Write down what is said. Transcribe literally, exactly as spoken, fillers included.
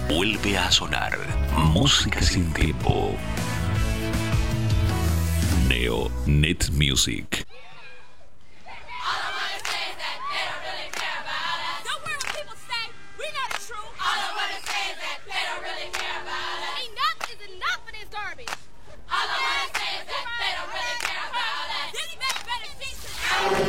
Vuelve a sonar música sin tiempo. Neo Net Music. Enough is enough of this garbage.